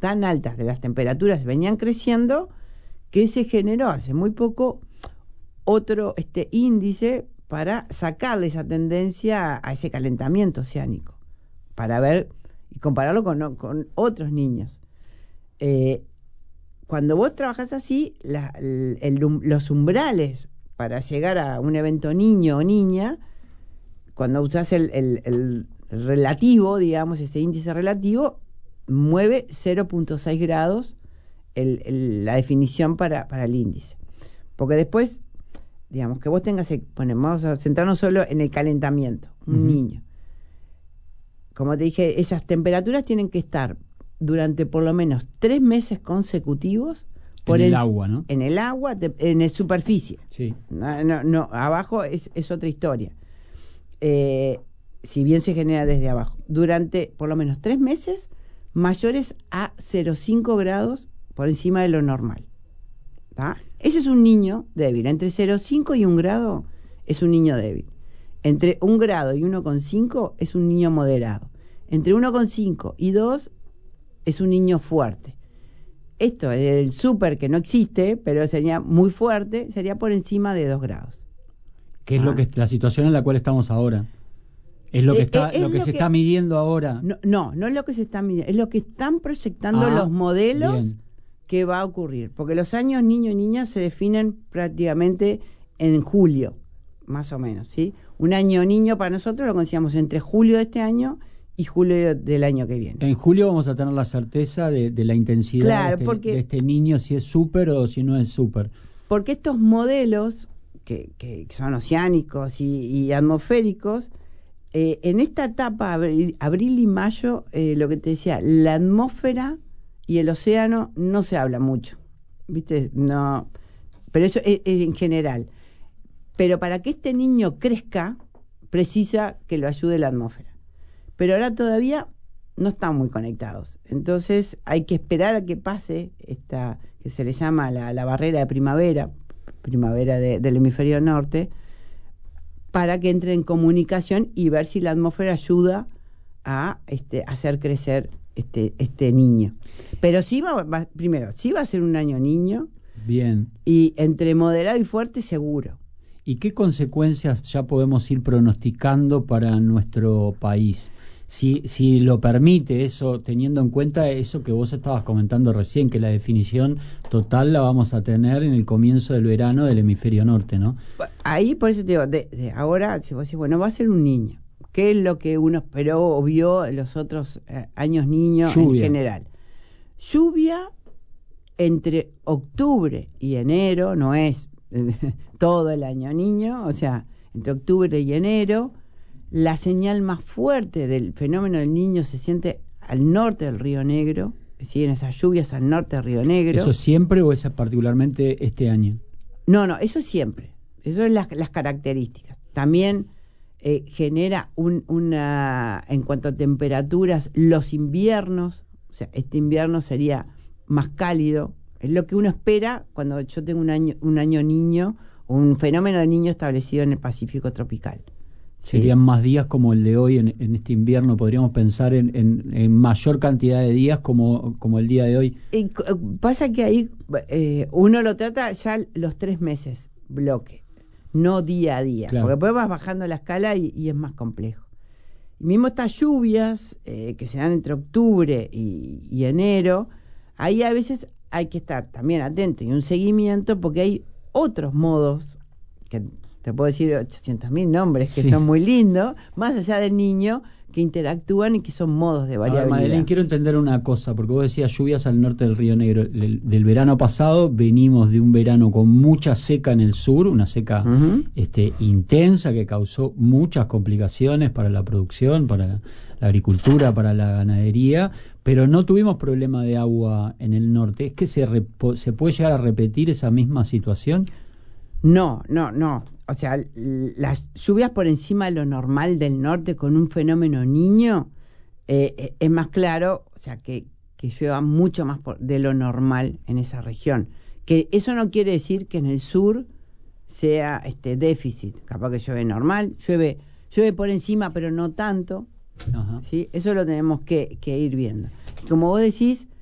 tan altas de las temperaturas venían creciendo que se generó hace muy poco otro índice para sacarle esa tendencia a ese calentamiento oceánico, para ver y compararlo con otros niños. Cuando vos trabajás así, los umbrales para llegar a un evento niño o niña, cuando usás el relativo, digamos, ese índice relativo, mueve 0.6 grados la definición para el índice. Porque después, digamos, que vos tengas, vamos a centrarnos solo en el calentamiento, un niño. Como te dije, esas temperaturas tienen que estar durante por lo menos 3 meses consecutivos en el agua, ¿no? En el agua, en la superficie. Sí. No, abajo es otra historia. Si bien se genera desde abajo, durante por lo menos 3 meses mayores a 0,5 grados por encima de lo normal. ¿Tá? Ese es un niño débil. Entre 0,5 y 1 grado es un niño débil. Entre 1 grado y 1,5 es un niño moderado. Entre 1,5 y 2 es un niño fuerte. Esto es el súper que no existe, pero sería muy fuerte, sería por encima de 2 grados. ¿Qué es la situación en la cual estamos ahora? ¿Es lo que está, se está midiendo ahora? No es lo que se está midiendo, es lo que están proyectando los modelos que va a ocurrir. Porque los años niño y niña se definen prácticamente en julio, más o menos, ¿sí? Un año niño para nosotros lo consideramos entre julio de este año y julio del año que viene. En julio vamos a tener la certeza de la intensidad de este niño, si es súper o si no es súper. Porque estos modelos que son oceánicos y atmosféricos, en esta etapa, abril y mayo, lo que te decía, la atmósfera y el océano no se habla mucho, ¿viste? No, pero eso es en general. Pero para que este niño crezca, precisa que lo ayude la atmósfera. Pero ahora todavía no están muy conectados. Entonces hay que esperar a que pase esta, que se le llama la barrera de primavera del hemisferio norte, para que entre en comunicación y ver si la atmósfera ayuda a hacer crecer este niño. Pero sí primero, sí va a ser un año niño. Bien. Y entre moderado y fuerte seguro. ¿Y qué consecuencias ya podemos ir pronosticando para nuestro país? Si lo permite eso, teniendo en cuenta eso que vos estabas comentando recién, que la definición total la vamos a tener en el comienzo del verano del hemisferio norte, ¿no? Ahí, por eso te digo, ahora, si vos decís, bueno, va a ser un niño, ¿qué es lo que uno esperó o vio en los otros años niños en general? Lluvia entre octubre y enero, no es todo el año niño, o sea, entre octubre y enero. La señal más fuerte del fenómeno del niño se siente al norte del Río Negro, es decir, en esas lluvias al norte del Río Negro. ¿Eso siempre o es particularmente este año? No, eso siempre. Eso es las características. También genera en cuanto a temperaturas, los inviernos, o sea, este invierno sería más cálido. Es lo que uno espera cuando yo tengo un año niño, un fenómeno de niño establecido en el Pacífico tropical. Serían más días como el de hoy en este invierno. Podríamos pensar en mayor cantidad de días como el día de hoy. Y pasa que ahí uno lo trata ya los 3 meses bloque, no día a día, claro. Porque después vas bajando la escala y es más complejo. Y mismo estas lluvias que se dan entre octubre y enero, ahí a veces hay que estar también atento y un seguimiento, porque hay otros modos que te puedo decir 800.000 nombres que son muy lindos, más allá del niño, que interactúan y que son modos de variabilidad. Madeleine, quiero entender una cosa, porque vos decías lluvias al norte del Río Negro. Del verano pasado venimos de un verano con mucha seca en el sur, una seca intensa que causó muchas complicaciones para la producción, para la agricultura, para la ganadería, pero no tuvimos problema de agua en el norte. ¿Es que se puede llegar a repetir esa misma situación? No. O sea, las lluvias por encima de lo normal del norte con un fenómeno niño es más claro, o sea, que llueva mucho más de lo normal en esa región. Que eso no quiere decir que en el sur sea déficit. Capaz que llueve normal, llueve por encima, pero no tanto. ¿Sí? Eso lo tenemos que ir viendo. Como vos decís,